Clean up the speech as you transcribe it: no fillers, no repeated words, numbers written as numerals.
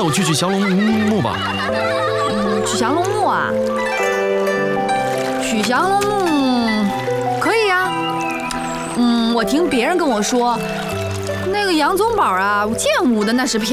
我去降龙墓吧。 去降龙墓啊？去降龙墓可以呀。我听别人跟我说，那个杨宗保啊，剑舞的那是漂